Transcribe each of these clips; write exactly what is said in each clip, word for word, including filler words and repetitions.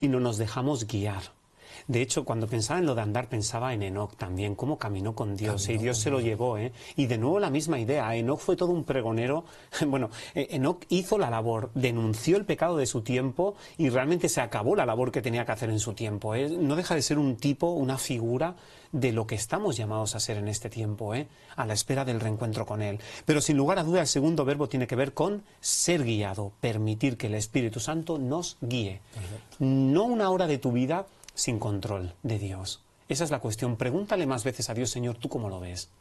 y no nos dejamos guiar. De hecho, cuando pensaba en lo de andar, pensaba en Enoc también, cómo caminó con Dios, caminó y Dios se lo llevó, ¿eh? Y de nuevo la misma idea, Enoc fue todo un pregonero. Bueno, Enoc hizo la labor, denunció el pecado de su tiempo y realmente se acabó la labor que tenía que hacer en su tiempo, ¿eh? No deja de ser un tipo, una figura de lo que estamos llamados a ser en este tiempo, ¿eh? A la espera del reencuentro con Él. Pero sin lugar a duda el segundo verbo tiene que ver con ser guiado, permitir que el Espíritu Santo nos guíe. Perfecto. No una hora de tu vida sin control de Dios. Esa es la cuestión. Pregúntale más veces a Dios, Señor, ¿tú cómo lo ves?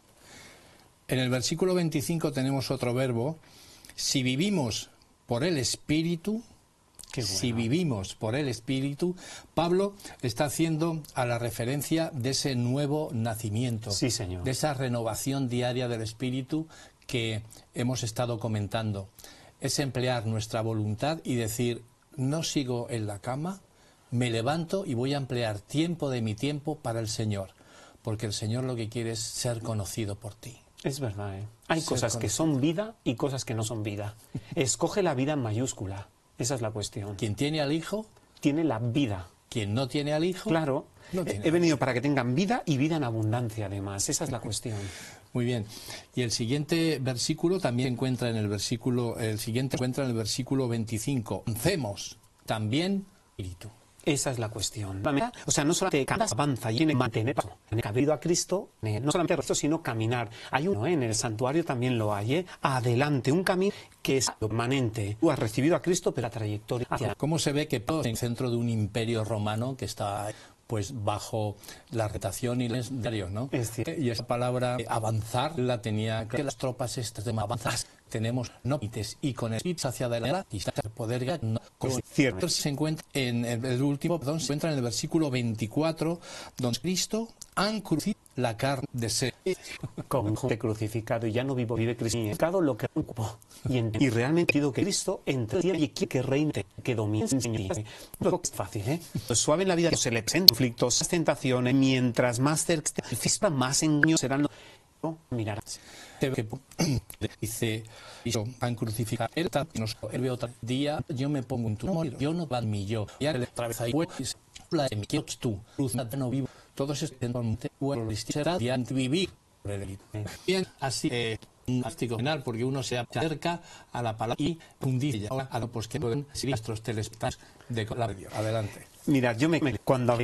En el versículo veinticinco tenemos otro verbo. Si vivimos por el Espíritu, Qué bueno. si vivimos por el Espíritu, Pablo está haciendo a la referencia de ese nuevo nacimiento, sí, señor. de esa renovación diaria del Espíritu que hemos estado comentando. Es emplear nuestra voluntad y decir, no sigo en la cama, me levanto y voy a emplear tiempo de mi tiempo para el Señor, porque el Señor lo que quiere es ser conocido por ti. Es verdad, ¿eh? Hay ser cosas conocido. que son vida y cosas que no son vida. Escoge la vida en mayúscula, esa es la cuestión. Quien tiene al Hijo, tiene la vida. Quien no tiene al Hijo, claro, no tiene he venido para que tengan vida y vida en abundancia además, esa es la cuestión. Muy bien. Y el siguiente versículo también se encuentra en el versículo, el siguiente encuentra en el versículo veinticinco. Hacemos también Espíritu. Esa es la cuestión. O sea, no solamente avanza y tiene que mantener el cabido a Cristo, no solamente esto, sino caminar. Hay uno, ¿eh? En el santuario también lo hay, ¿eh? Adelante, un camino que es permanente. Tú has recibido a Cristo, pero la trayectoria hacia... ¿Cómo se ve que todo es en el centro de un imperio romano que está pues bajo la retación y el diario, ¿no? Es cierto. Y esa palabra eh, avanzar la tenía que las tropas estas de avanzar. Tenemos no límites y con el espíritu hacia adelante y poder ganar. No, cierto. Se encuentra en el, el último, perdón, se encuentra en el versículo veinticuatro, donde Cristo han crucificado la carne de ser. Con de crucificado y ya no vivo, vive crucificado lo que ocupó. Y, en, y realmente pido que Cristo entre y quiere que reine, que domine. No es fácil, ¿eh? Pues suave en la vida se le presentan conflictos, tentaciones, mientras más cerca esté, más engaños serán. No, mirarás. Dice, han crucificado él, él ve otro día, yo me pongo en tu nombre, yo no va mi yo, y ahora otra vez ahí, pues, la de mi quiero tú, luz no vivo, todos estos pueblos será de vivir. Bien, así, eh, un plástico final, porque uno se acerca a la palabra y un dice, ahora, pues que pueden seguir nuestros telespectadores de la radio. Adelante. Mira, yo me, cuando